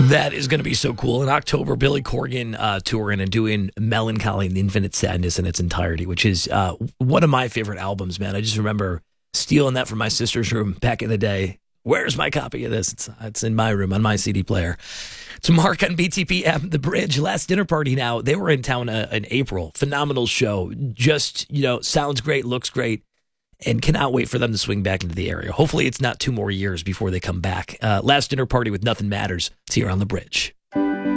That is going to be so cool. In October, Billy Corgan touring and doing Melancholy and the Infinite Sadness in its entirety, which is one of my favorite albums, man. I just remember stealing that from my sister's room back in the day. Where's my copy of this? It's in my room on my CD player. It's Mark on BTP app, The Bridge. Last Dinner Party now. They were in town in April. Phenomenal show. Just, sounds great, looks great, and cannot wait for them to swing back into the area. Hopefully it's not 2 more years before they come back. Last Dinner Party with Nothing Matters. It's here on The Bridge.